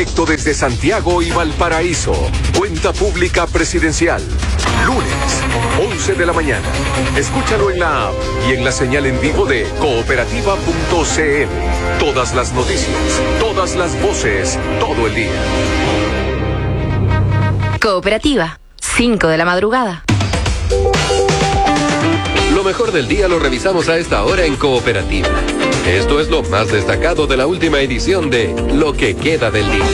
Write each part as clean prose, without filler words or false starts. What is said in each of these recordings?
directo desde Santiago y Valparaíso. Cuenta pública presidencial. Lunes, 11 de la mañana. Escúchalo en la app y en la señal en vivo de cooperativa.cl. Todas las noticias, todas las voces, todo el día. Cooperativa, 5 de la madrugada. Lo mejor del día lo revisamos a esta hora en Cooperativa. Esto es lo más destacado de la última edición de Lo que queda del día.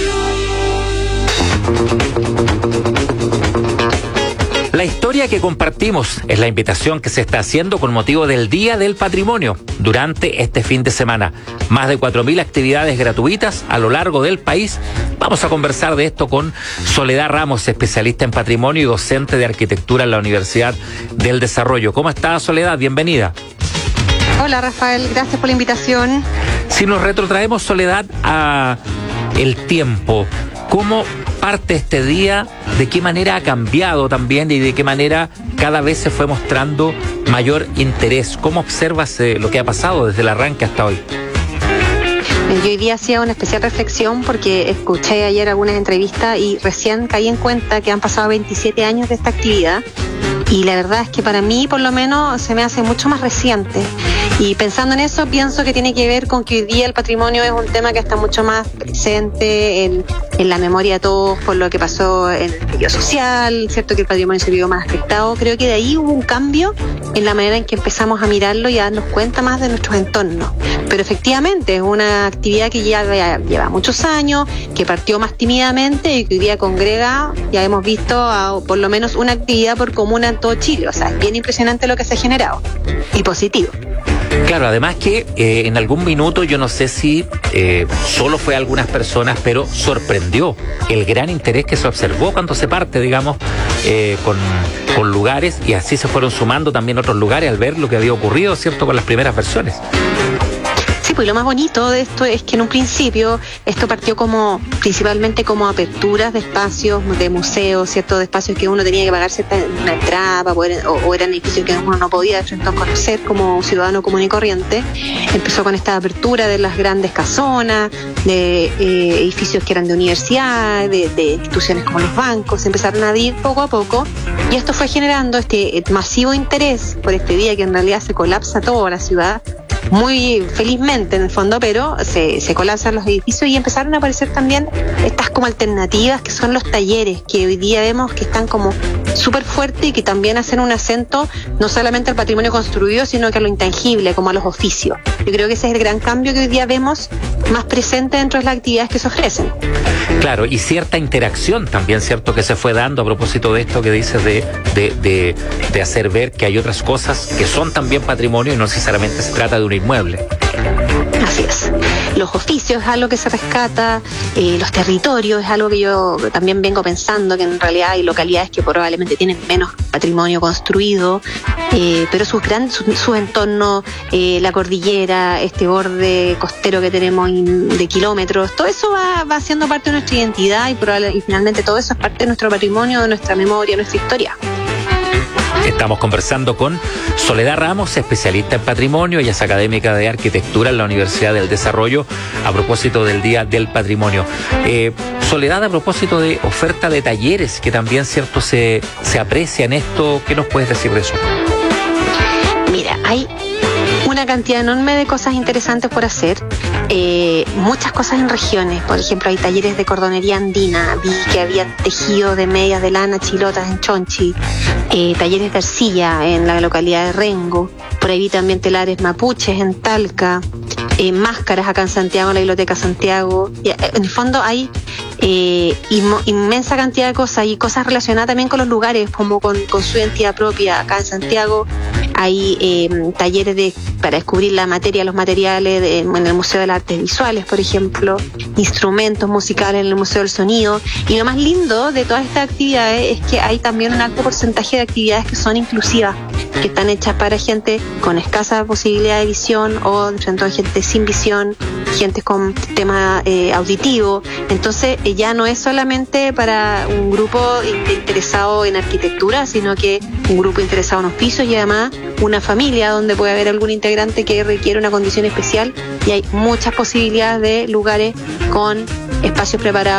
La historia que compartimos es la invitación que se está haciendo con motivo del Día del Patrimonio durante este fin de semana. Más de 4.000 actividades gratuitas a lo largo del país. Vamos a conversar de esto con Soledad Ramos, especialista en patrimonio y docente de arquitectura en la Universidad del Desarrollo. ¿Cómo está, Soledad? Bienvenida. Hola, Rafael, gracias por la invitación. Si nos retrotraemos, Soledad, a el tiempo, ¿cómo parte este día? ¿De qué manera ha cambiado también y de qué manera cada vez se fue mostrando mayor interés? ¿Cómo observas lo que ha pasado desde el arranque hasta hoy? Yo hoy día hacía una especial reflexión porque escuché ayer algunas entrevistas y recién caí en cuenta que han pasado 27 años de esta actividad y la verdad es que para mí por lo menos se me hace mucho más reciente. Y pensando en eso, pienso que tiene que ver con que hoy día el patrimonio es un tema que está mucho más presente en la memoria de todos por lo que pasó en el medio social, cierto que el patrimonio se vio más afectado. Creo que de ahí hubo un cambio en la manera en que empezamos a mirarlo y a darnos cuenta más de nuestros entornos. Pero efectivamente es una actividad que ya lleva muchos años, que partió más tímidamente y que hoy día congrega, ya hemos visto por lo menos una actividad por comuna en todo Chile. O sea, es bien impresionante lo que se ha generado y positivo. Claro, además que en algún minuto, yo no sé si solo fue a algunas personas, pero sorprendió el gran interés que se observó cuando se parte, digamos, con lugares, y así se fueron sumando también otros lugares al ver lo que había ocurrido, ¿cierto?, con las primeras versiones. Sí, pues lo más bonito de esto es que en un principio esto partió principalmente como aperturas de espacios, de museos, ¿cierto? De espacios que uno tenía que pagar una entrada para poder, o eran edificios que uno no podía entonces conocer como ciudadano común y corriente. Empezó con esta apertura de las grandes casonas, de edificios que eran de universidades, de instituciones como los bancos, empezaron a abrir poco a poco y esto fue generando este masivo interés por este día que en realidad se colapsa toda la ciudad. Muy felizmente en el fondo, pero se colapsan los edificios y empezaron a aparecer también estas como alternativas que son los talleres que hoy día vemos que están como súper fuertes y que también hacen un acento no solamente al patrimonio construido sino que a lo intangible, como a los oficios. Yo creo que ese es el gran cambio que hoy día vemos más presente dentro de las actividades que se ofrecen. Claro, y cierta interacción también, ¿cierto?, que se fue dando a propósito de esto que dices de hacer ver que hay otras cosas que son también patrimonio y no necesariamente se trata de un inmueble. Así es. Los oficios es algo que se rescata, los territorios es algo que yo también vengo pensando, que en realidad hay localidades que probablemente tienen menos patrimonio construido, pero sus entornos, la cordillera, este borde costero que tenemos de kilómetros, todo eso va siendo parte de nuestra identidad y finalmente todo eso es parte de nuestro patrimonio, de nuestra memoria, de nuestra historia. Estamos conversando con Soledad Ramos, especialista en patrimonio. Ella es académica de arquitectura en la Universidad del Desarrollo a propósito del Día del Patrimonio. Soledad, a propósito de oferta de talleres que también, cierto, se aprecia en esto, ¿qué nos puedes decir de eso? Mira, hay una cantidad enorme de cosas interesantes por hacer, muchas cosas en regiones. Por ejemplo, hay talleres de cordonería andina, vi que había tejido de medias de lana chilotas en Chonchi, talleres de arcilla en la localidad de Rengo, por ahí vi también telares mapuches en Talca, máscaras acá en Santiago, en la Biblioteca Santiago. En el fondo hay inmensa cantidad de cosas y cosas relacionadas también con los lugares, como con su identidad propia. Acá en Santiago hay talleres para descubrir la materia, los materiales en el Museo de las Artes Visuales, por ejemplo, instrumentos musicales en el Museo del Sonido. Y lo más lindo de todas estas actividades es que hay también un alto porcentaje de actividades que son inclusivas, que están hechas para gente con escasa posibilidad de visión o de gente sin visión, gente con tema auditivo. Entonces ya no es solamente para un grupo interesado en arquitectura, sino que un grupo interesado en oficios y además una familia donde puede haber algún integrante que requiere una condición especial, y hay muchas posibilidades de lugares con espacios preparados